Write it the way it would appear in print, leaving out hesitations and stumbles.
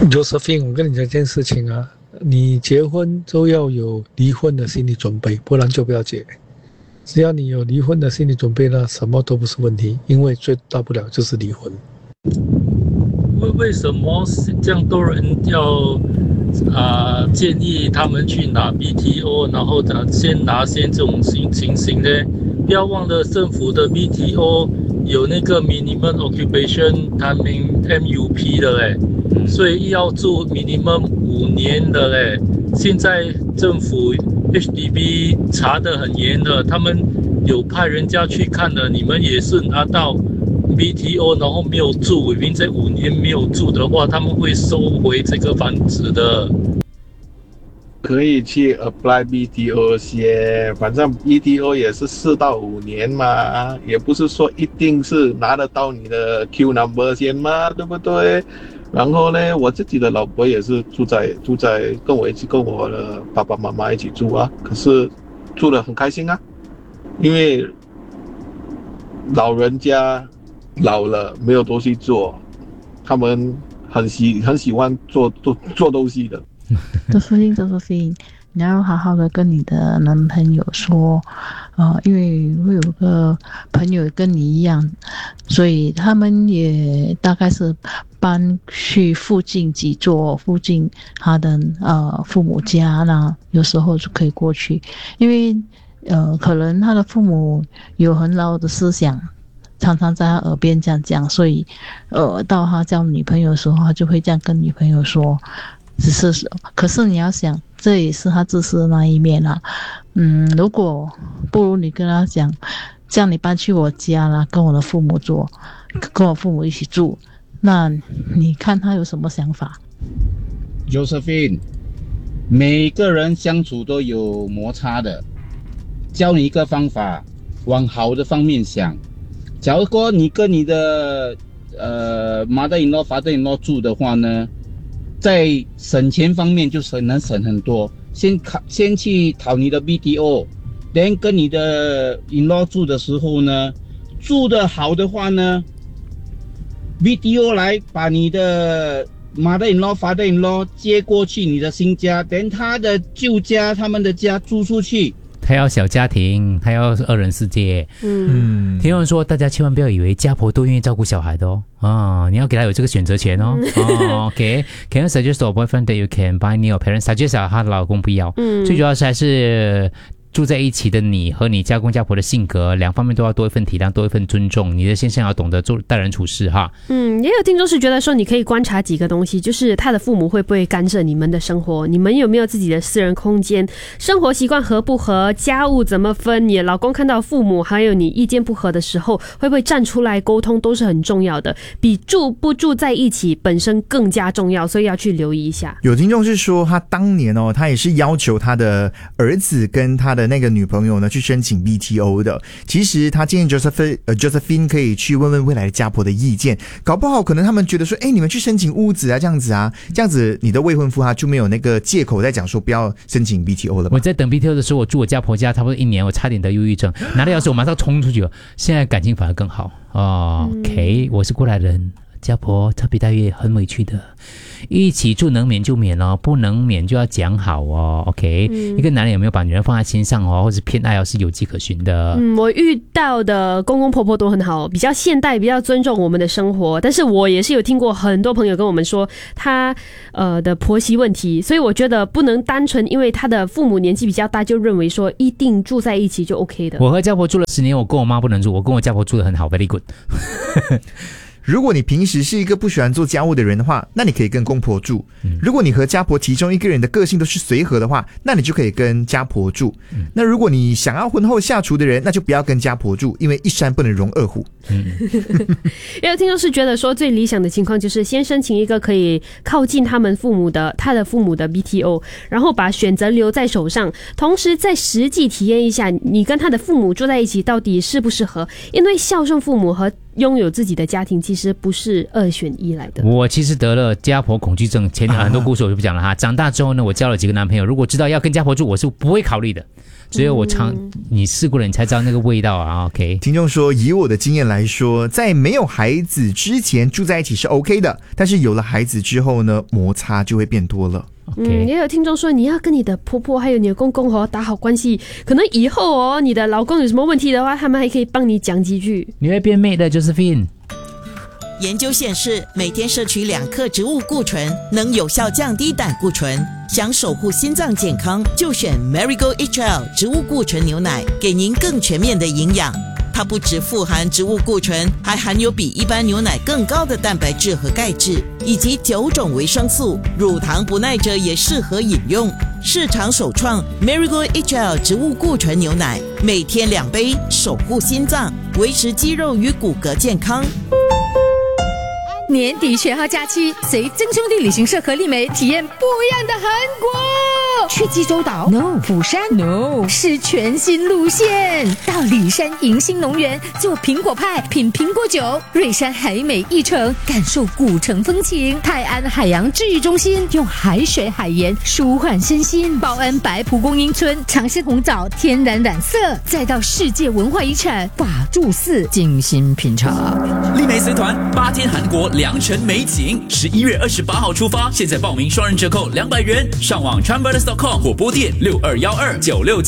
Josephine，我跟你讲一件事情啊，你结婚都要有离婚的心理准备，不然就不要结。只要你有离婚的心理准备呢，什么都不是问题，因为最大不了就是离婚。 为什么这样多人要建议他们去拿 BTO， 然后先拿这种情形呢？不要忘了政府的 BTO 有那个 minimum occupation timing MUP 的嘞，所以要住 minimum 5年的嘞。现在政府 HDB 查得很严的，他们有派人家去看的，你们也是拿到 BTO 然后没有住，因为这5年没有住的话，他们会收回这个房子的。 可以去 apply BTO 先，反正 BTO 也是4到5年嘛，也不是说一定是拿得到你的 Q number 先嘛，对不对？然后呢，我自己的老婆也是住在跟我的爸爸妈妈一起住啊，可是住得很开心啊，因为老人家老了没有东西做，他们很喜欢做东西的。 Josephine，你要好好的跟你的男朋友说，因为会有个朋友跟你一样，所以他们也大概是搬去附近几座附近他的父母家啦，有时候就可以过去，因为可能他的父母有很老的思想。常常在他耳边这样讲，所以到他交女朋友的时候，他就会这样跟女朋友说。可是你要想，这也是他自私的那一面啦。如果不如你跟他讲，这样你搬去我家啦，跟我父母一起住，那你看他有什么想法 ？Josephine， 每个人相处都有摩擦的，教你一个方法，往好的方面想。假如说你跟你的mother-in-law father-in-law 住的话呢，在省钱方面就能省很多。先去讨你的 BTO， then 跟你的 in-law 住的时候呢，住的好的话呢 ，BTO 来把你的 mother-in-law father-in-law 接过去你的新家， then 他的旧家他们的家租出去。 他要小家庭，他要2人世界。听人说，大家千万不要以为家婆都愿意照顾小孩的哦。你要给他有这个选择权哦。OK， Can you suggest to a boyfriend that you can buy new parents? Suggest 她的老公不要。最主要是还是住在一起的你和你家公家婆的性格2方面都要多一份体谅，多一份尊重。你的先生要懂得做待人处事哈。 也有听众是觉得说，你可以观察几个东西，就是他的父母会不会干涉你们的生活，你们有没有自己的私人空间，生活习惯合不合，家务怎么分，你的老公看到父母还有你意见不合的时候，会不会站出来沟通，都是很重要的，比住不住在一起本身更加重要，所以要去留意一下。 有听众是说，他当年他也是要求他的儿子跟他的那个女朋友呢去申请 BTO 的。其实他建议 Josephine 可以去问问未来的家婆的意见，搞不好可能他们觉得说，你们去申请屋子啊，这样子你的未婚夫他就没有那个借口在讲说不要申请 BTO 了吧。 我在等 BTO 的时候，我住我家婆家差不多1年，我差点得忧郁症，拿到钥匙我马上冲出去了，现在感情反而更好。OK， 我是过来人，家婆差别待遇很委屈的，一起住能免就免哦，不能免就要讲好哦。OK，一个男人有没有把女人放在心上或者偏爱是有迹可循的。 我遇到的公公婆婆都很好，比较现代，比较尊重我们的生活。但是我也是有听过很多朋友跟我们说他的婆媳问题，所以我觉得不能单纯因为他的父母年纪比较大就认为说一定住在一起就 OK 的。 我和家婆住了10年，我跟我妈不能住，我跟我家婆住得很好 ，very good 。 如果你平时是一个不喜欢做家务的人的话，那你可以跟公婆住。如果你和家婆其中一个人的个性都是随和的话，那你就可以跟家婆住。那如果你想要婚后下厨的人，那就不要跟家婆住，因为一山不能容2虎。 也有听众是觉得说，最理想的情况就是先申请一个可以靠近他的父母的 BTO， 然后把选择留在手上，同时再实际体验一下你跟他的父母住在一起到底适不适合。因为孝顺父母和拥有自己的家庭其实不是2选1来的。 我其实得了家婆恐惧症，前很多故事我就不讲了哈。长大之后呢，我交了几个男朋友，如果知道要跟家婆住，我是不会考虑的。只有你试过了，你才知道那个味道啊。OK， 听众说，以我的经验来说，在没有孩子之前住在一起是 OK 的，但是有了孩子之后呢，摩擦就会变多了。 也有听众说，你要跟你的婆婆还有你的公公打好关系，可能以后你的老公有什么问题的话，他们还可以帮你讲几句。 你会变美的 Josephine。 研究显示，每天摄取2克植物固醇能有效降低胆固醇。想守护心脏健康，就选 Marigold HL 植物固醇牛奶，给您更全面的营养。它不只富含植物固醇，还含有比一般牛奶更高的蛋白质和钙质，以及9种维生素。乳糖不耐者也适合饮用。市场首创 Marigold HL 植物固醇牛奶，每天2杯，守护心脏，维持肌肉与骨骼健康。 年底全号假期，随真兄弟旅行社和丽梅体验不一样的韩国。去济州岛 ？No。釜山 ？No。是全新路线，到里山迎新农园做苹果派，品苹果酒；瑞山海美一城感受古城风情；泰安海洋治愈中心用海水海盐舒缓身心；报恩白蒲公英村长兴红枣天然染色，再到世界文化遗产法住寺静心品尝。 丽梅随团8天韩国良辰美景，11月28号出发，现在报名双人折扣200元，上网 Chanbrothers.com 或拨电62129676。